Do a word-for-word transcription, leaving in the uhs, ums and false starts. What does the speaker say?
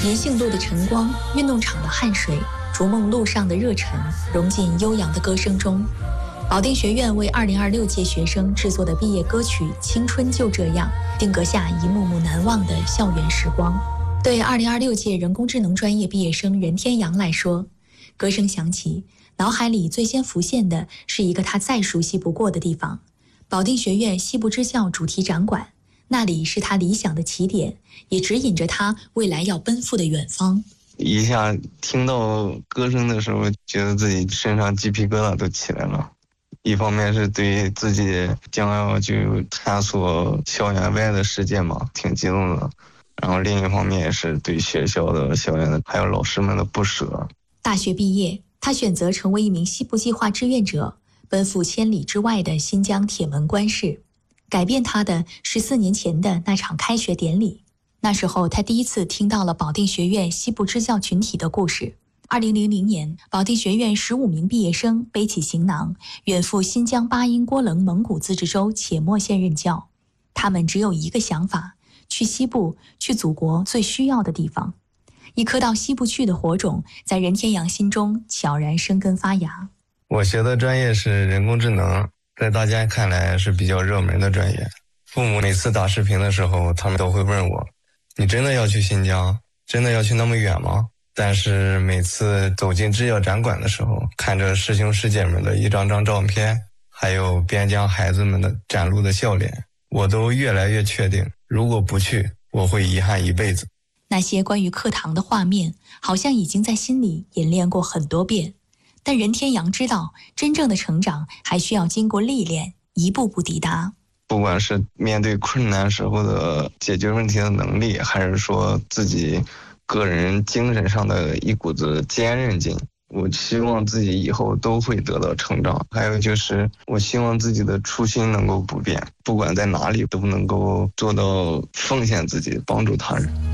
银杏路的晨光，运动场的汗水，逐梦路上的热忱，融进悠扬的歌声中。保定学院为二零二六届学生制作的毕业歌曲《青春就这样》，定格下一幕幕难忘的校园时光。对二零二六届人工智能专业毕业生任天阳来说，歌声响起，脑海里最先浮现的是一个他再熟悉不过的地方——保定学院西部支校主题展馆。那里是他理想的起点，也指引着他未来要奔赴的远方。 一下听到歌声的时候，觉得自己身上鸡皮疙瘩都起来了。一方面是对自己将要去探索校园外的世界嘛，挺激动的。然后另一方面也是对学校的校园的还有老师们的不舍。 大学毕业，他选择成为一名西部计划志愿者，奔赴千里之外的新疆铁门关市。改变他的十四年前的那场开学典礼，那时候他第一次听到了保定学院西部支教群体的故事。二零零零年，保定学院十五名毕业生背起行囊，远赴新疆巴音郭楞蒙古自治州且末县任教。他们只有一个想法：去西部，去祖国最需要的地方。一颗到西部去的火种，在任天阳心中悄然生根发芽。 我学的专业是人工智能，在大家看来是比较热门的专业。父母每次打视频的时候，他们都会问我：你真的要去新疆？真的要去那么远吗？但是每次走进制药展馆的时候，看着师兄师姐们的一张张照片，还有边疆孩子们的展露的笑脸，我都越来越确定，如果不去，我会遗憾一辈子。 那些关于课堂的画面，好像已经在心里演练过很多遍。但任天阳知道，真正的成长还需要经过历练，一步步抵达。 不管是面对困难时候的解决问题的能力，还是说自己个人精神上的一股子坚韧劲，我希望自己以后都会得到成长。还有就是我希望自己的初心能够不变，不管在哪里都能够做到奉献自己，帮助他人。